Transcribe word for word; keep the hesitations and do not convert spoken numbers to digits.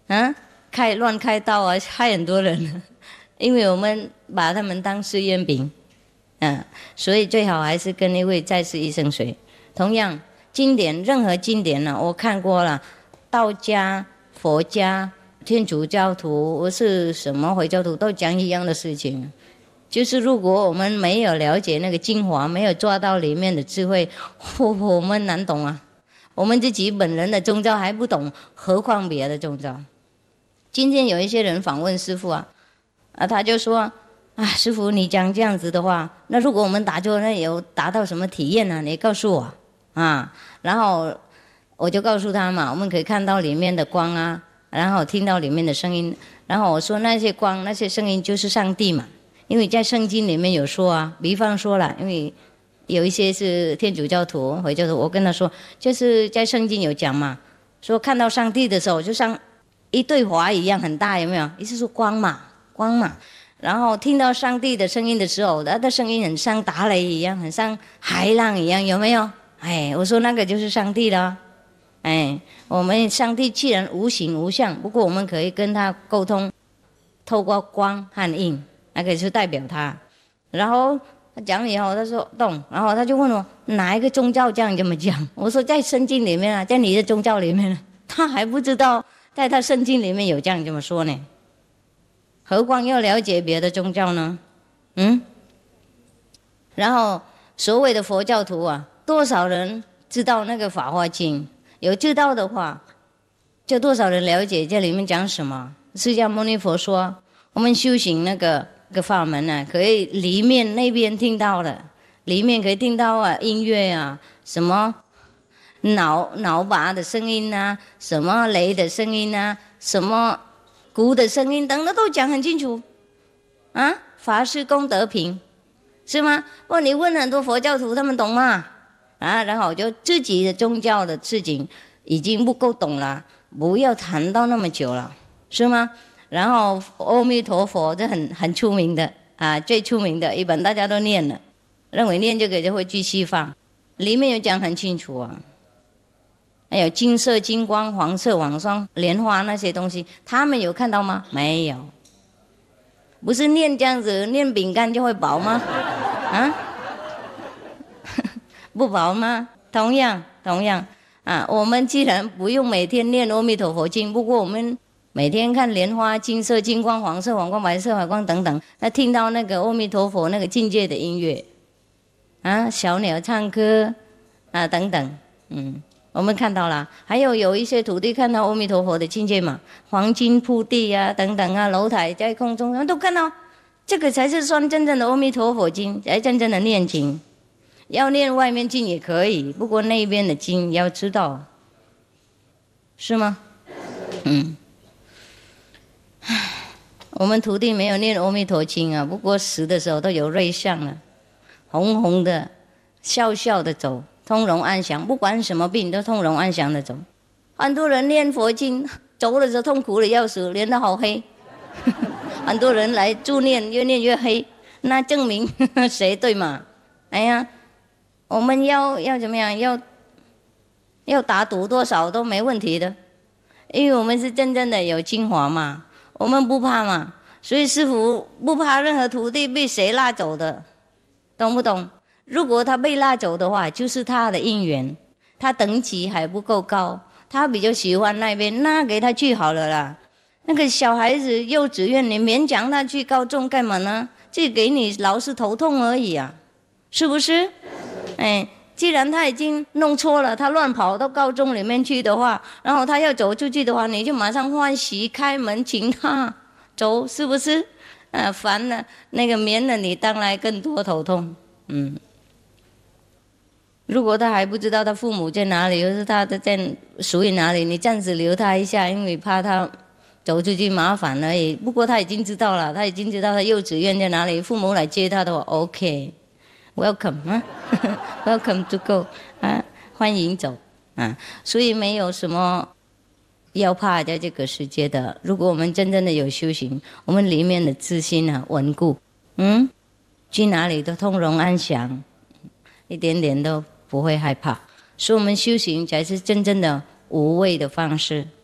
啊，开乱开刀啊，害很多人，因为我们把他们当试验品，啊，所以最好还是跟一位在世医生学。同样，经典任何经典呢、啊，我看过了，道家、佛家、天主教徒，我是什么回教徒都讲一样的事情。就是如果我们没有了解那个精华，没有抓到里面的智慧，我我们难懂啊。我们自己本人的宗教还不懂，何况别的宗教。今天有一些人访问师父啊，啊，他就说啊，师父你讲这样子的话，那如果我们打坐，那有达到什么体验呢、啊？你告诉我啊。然后我就告诉他嘛，我们可以看到里面的光啊，然后听到里面的声音。然后我说那些光、那些声音就是上帝嘛。因为在圣经里面有说啊，比方说了，因为有一些是天主教徒、回教徒，我跟他说，就是在圣经有讲嘛，说看到上帝的时候，就像一对华一样很大，有没有？意思说光嘛，光嘛。然后听到上帝的声音的时候，他的声音很像打雷一样，很像海浪一样，有没有？哎，我说那个就是上帝了。哎，我们上帝既然无形无相，不过我们可以跟他沟通，透过光和印。那个就代表他，然后他讲了以后，他说懂，然后他就问我哪一个宗教这样这么讲？我说在圣经里面啊，在你的宗教里面，他还不知道在他圣经里面有这样这么说呢，何况要了解别的宗教呢？嗯，然后所谓的佛教徒啊，多少人知道那个《法华经》？有知道的话，就多少人了解这里面讲什么？释迦牟尼佛说，我们修行那个。这个法门呢、啊，可以里面那边听到的，里面可以听到啊音乐啊，什么脑脑拔的声音啊，什么雷的声音啊，什么鼓的声音等等都讲很清楚啊。法师功德品是吗？不，你问很多佛教徒，他们懂吗？啊，然后就自己的宗教的事情已经不够懂了，不要谈到那么久了，是吗？然后阿弥陀佛这很很出名的啊，最出名的一本大家都念了，认为念这个就会继续放，里面有讲很清楚啊。还有金色、金光、黄色、网霜、莲花那些东西，他们有看到吗？没有。不是念这样子，念饼干就会饱吗？啊，不饱吗？同样，同样啊，我们既然不用每天念阿弥陀佛经，不过我们每天看莲花、金色、金光、黄色、黄光、白色、白光等等，那听到那个阿弥陀佛那个境界的音乐，啊，小鸟唱歌啊等等，嗯，我们看到了。还有有一些徒弟看到阿弥陀佛的境界嘛，黄金铺地啊等等啊，楼台在空中，他们都看到，这个才是算真正的阿弥陀佛经，才真正的念经。要念外面经也可以，不过那边的经要知道，是吗？嗯。我们徒弟没有念阿弥陀经啊，不过死的时候都有瑞相了，红红的，笑笑的走，通融安详，不管什么病都通融安详的走。很多人念佛经，走的时候痛苦的要死，脸都好黑。很多人来助念，越念越黑，那证明谁对嘛？哎呀，我们要要怎么样？要要打赌多少都没问题的，因为我们是真正的有精华嘛。我们不怕嘛，所以师父不怕任何徒弟被谁拉走的，懂不懂？如果他被拉走的话，就是他的因缘，他等级还不够高，他比较喜欢那边，那给他去好了啦。那个小孩子幼稚园，你勉强他去高中干嘛呢？这给你老是头痛而已啊，是不是？哎。既然他已经弄错了，他乱跑到高中里面去的话，然后他要走出去的话，你就马上欢喜开门请他走，是不是？啊，烦了，那个免了你当然更多头痛。嗯，如果他还不知道他父母在哪里，或是他的在属于哪里，你暂时留他一下，因为怕他走出去麻烦而已。不过他已经知道了，他已经知道他幼稚园在哪里，父母来接他的话 ，OK。Welcome 啊，Welcome to go 啊，欢迎走啊，所以没有什么要怕在这个世界的。如果我们真正的有修行，我们里面的自信啊稳固，嗯，去哪里都通融安详，一点点都不会害怕。所以我们修行才是真正的无畏的方式。